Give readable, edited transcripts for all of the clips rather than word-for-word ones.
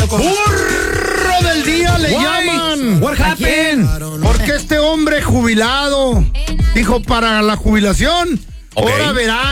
¡Burro del día le llaman! What happened? Porque este hombre jubilado dijo para la jubilación, ahora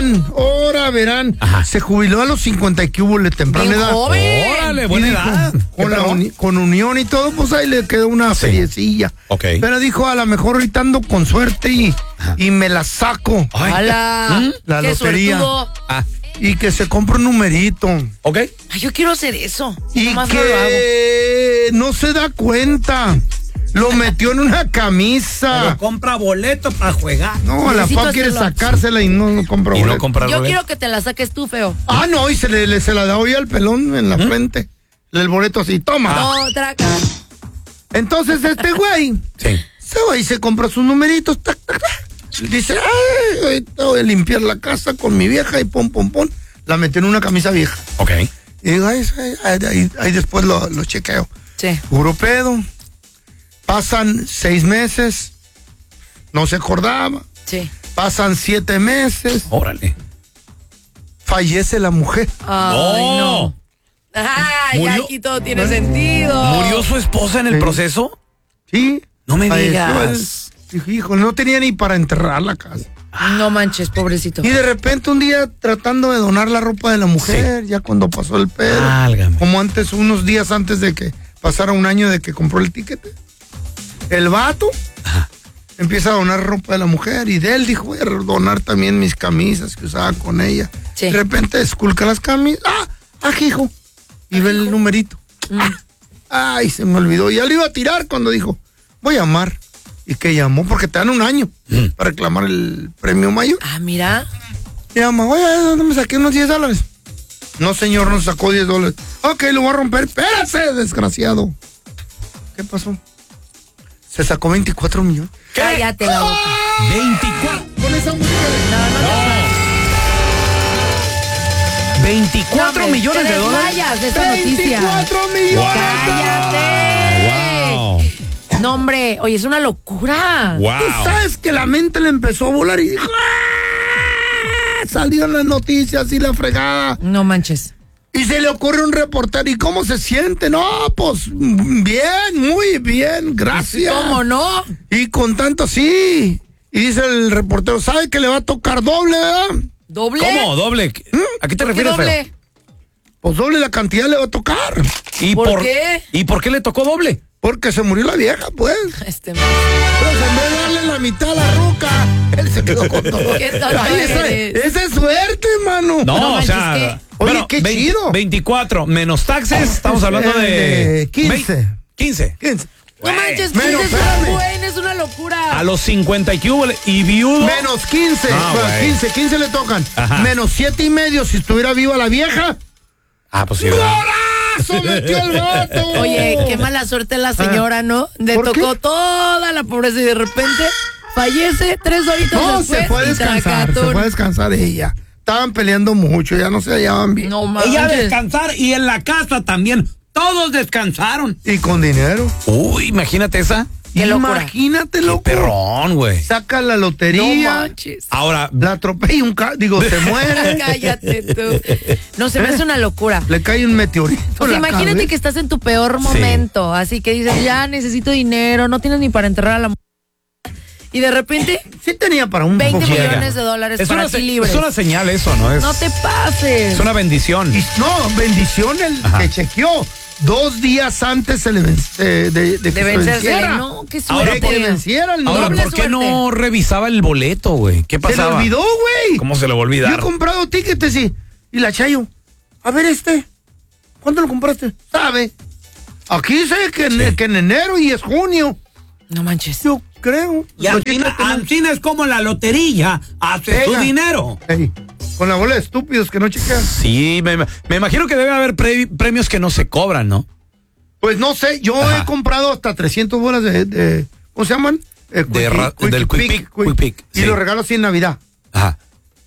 verán. Ajá. Se jubiló a los 50 y que hubo de temprana Bien edad. joven. Órale, buena Y dijo, edad. con unión y todo, pues ahí le quedó una feriecilla. Ok. Pero dijo, a lo mejor ahorita ando con suerte y me la saco. Ay. ¡Hala! La ¡Qué lotería. suertudo! Ah, Y que se compre un numerito. ok. Ay, yo quiero hacer eso. Y Nomás no lo hago. que no se da cuenta. Lo metió en una camisa. Pero compra boleto para jugar. No, la Necesito FAO quiere hacerlo. sacársela y no compra Y no boleto. comprar Yo boleto. quiero que te la saques tú, feo. Ah, no, y se la da hoy al pelón en la frente. El boleto así, toma. No, traca. Entonces este güey Sí. se va y se compra sus numeritos. Tac, tac, tac. Dice, ay, ahorita voy a limpiar la casa con mi vieja y pon. La metió en una camisa vieja. Ok. Y digo, ahí después lo chequeo. Sí. Puro pedo. Pasan 6 meses. No se acordaba. Sí. Pasan 7 meses. Órale. Fallece la mujer. Ay, no. Ay, ya Murió. aquí todo tiene sentido. ¿Murió su esposa en el Sí. proceso? Sí. No me Falleció digas. Dijo, hijo, no tenía ni para enterrar la casa. No manches, pobrecito. Y de repente un día tratando de donar la ropa de la mujer, ya cuando pasó el pedo, Válgame. como antes, unos días antes de que pasara un año de que compró el ticket, el vato empieza a donar ropa de la mujer y de él dijo, voy a donar también mis camisas que usaba con ella. Sí. De repente esculca las camisas, hijo, y ve el numerito. Ay, se me olvidó, ya lo iba a tirar cuando dijo, voy a llamar. Y que llamó porque te dan un año para reclamar el premio mayor. Ah, mira. Llama, oye, ¿dónde me saqué unos $10? No, señor, no sacó $10. Ok, lo voy a romper. Espérate, desgraciado. ¿Qué pasó? Se sacó 24 millones. Cállate la boca. 24. Con esa música de... 24 No, hombre, millones te de dólares. desmayas de esa noticia. 24 millones. ¡Cállate! Wow. No, hombre, oye, es una locura. Wow. Tú sabes que la mente le empezó a volar y dijo, salieron las noticias y la fregada. No manches. Y se le ocurre un reportero, ¿y cómo se siente? No, pues bien, muy bien, gracias. ¿Cómo no? Y con tanto sí. Y dice el reportero, ¿sabe que le va a tocar doble, verdad? ¿Doble? ¿Cómo? ¿Doble? ¿A qué te ¿Qué refieres, feo? doble? Pues doble la cantidad le va a tocar. ¿Y ¿Por qué? ¿Y por qué le tocó doble? Porque se murió la vieja, pues. Pues Este en vez de darle la mitad a la ruca, él se quedó con todo. ¿Qué tonto Ay, eres? esa es suerte, mano. No, o manches, sea. ¿qué? Oye, qué chido. 24 menos taxes, estamos hablando de 15. 15. 15. No manches, Menos, 15 es espérame. una buena, es una locura. A los 50 y que hubo y viudo. Menos 15. Ah, Bueno, güey. 15 le tocan. Ajá. Menos 7.5 si estuviera viva la vieja. Ah, pues sí, ¿verdad? ¡Golazo metió el vato! Oye, qué mala suerte la señora, ¿no? Le ¿Por tocó qué? toda la pobreza y de repente fallece 3 horitas No, después. se fue a y descansar. Se tracatón. fue a descansar ella. Estaban peleando mucho, ya no se hallaban bien. No Ella a manches. descansar y en la casa también. Todos descansaron. Y con dinero. Uy, imagínate esa. Qué locura. Imagínate, Qué loco. perrón, güey. Saca la No lotería. manches. Ahora, La atropella un digo, se muere. Cállate tú. No, se me hace una locura. Le cae un meteorito. O sea, en la imagínate cabeza. que estás en tu peor momento, así que dices, ya necesito dinero, no tienes ni para enterrar a la mujer. Y de repente, Sí tenía para un 20 poco. millones de dólares es para una, ti libres. es una señal eso, ¿no? Es, No te pases. es una bendición. Y no, bendición el Ajá. que chequeó 2 días antes de que De se vencerse. venciera. No, qué Ahora, suerte. De que venciera el Ahora, doble ¿por qué suerte. no revisaba el boleto, güey? ¿Qué Se le pasaba? olvidó, güey. ¿Cómo se le va a Yo olvidar? he comprado tickets y la Chayo. A ver ¿cuándo lo compraste? ¿Sabe? Aquí dice que en enero y es junio. No manches. Yo creo. Y Ancina es como la lotería. Hace su Pega. dinero. Ey, con la bola de estúpidos que no chequean. Sí, me imagino que debe haber premios que no se cobran, ¿no? Pues no sé, yo Ajá. he comprado hasta 300 bolas de ¿cómo se llaman? Del Quick Pick, Y sí. los regalo así en Navidad. Ajá.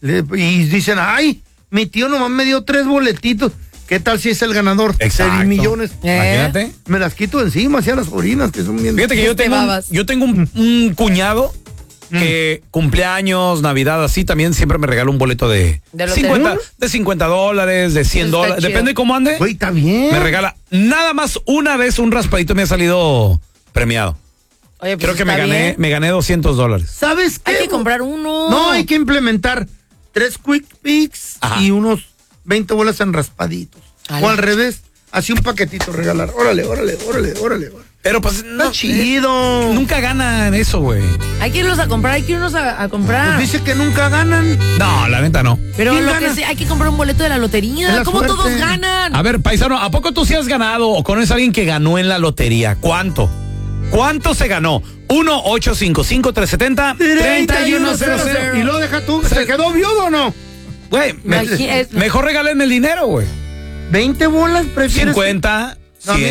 Y dicen, ay, mi tío nomás me dio 3 boletitos. ¿Qué tal si es el ganador? Exacto. 6 millones. Imagínate. Me las quito de encima hacia las sobrinas que son bien. Fíjate que Te babas. yo tengo un cuñado que cumpleaños, Navidad, así, también siempre me regala un boleto de lotería? $50, de $100, Está chido. depende cómo ande. Güey, está bien. Me regala nada más una vez un raspadito me ha salido premiado. Oye, pues Creo que está bien. me gané $200. ¿Sabes qué? Hay que comprar uno. No, hay que implementar 3 Quick Picks Ajá. y unos 20 bolas en raspaditos. Ale. O al revés, así un paquetito regalar. Órale. Pero pues Está chido. nunca ganan eso, güey. Hay que irlos a comprar, hay que irnos a comprar. Pues dice que nunca ganan. No, la neta no. Pero ¿Quién lo gana? que sí, hay que comprar un boleto de la Es lotería. la ¿Cómo suerte. todos ganan? A ver, paisano, ¿a poco tú sí has ganado o conoces a alguien que ganó en la lotería? ¿Cuánto? ¿Cuánto se ganó? 1-855-370-3100. Y lo deja tú. ¿Se quedó viudo o no? Güey, Imagínate. mejor regálenme el dinero, güey. 20 bolas prefieres. 50, No, 100.